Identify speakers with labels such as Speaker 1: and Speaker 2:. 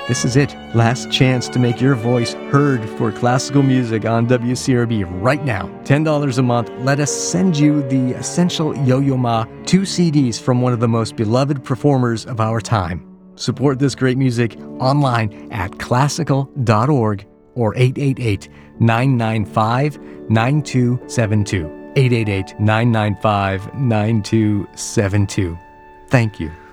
Speaker 1: This is it. Last chance to make your voice heard for classical music on WCRB right now. $10 a month. Let us send you the Essential Yo-Yo Ma, 2 CDs from one of the most beloved performers of our time. Support this great music online at classical.org or 888-995-9272. 888-995-9272. Thank you.